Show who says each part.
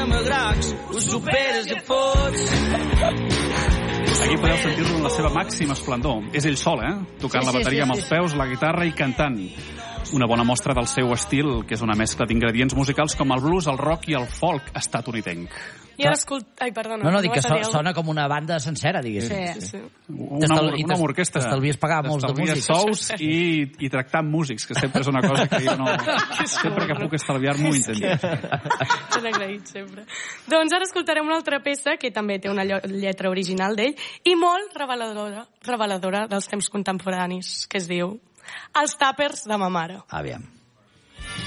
Speaker 1: cremagrocs, ho superes i fots.
Speaker 2: Aquí podeu sentir-lo en la seva màxima esplendor. És ell sol, tocant la bateria amb els peus, la guitarra i cantant. Una bona mostra del seu estil, que és una mescla d'ingredients musicals com el blues, el rock i el folk estatunidenc.
Speaker 3: I ara Ai, perdona.
Speaker 4: No, dic que sona com una banda sencera, diguéssim.
Speaker 3: Sí.
Speaker 2: Una orquestra.
Speaker 4: T'estalvies pagar molts de músics.
Speaker 2: Sous i tractar amb músics, que sempre és una cosa que jo no... Sempre que puc estalviar-m'ho ho intento.
Speaker 3: T'han agraït, sempre. Doncs ara escoltarem una altra peça que també té una lletra original d'ell i molt reveladora dels temps contemporanis, que es diu Els tàpers de ma mare.
Speaker 4: Aviam.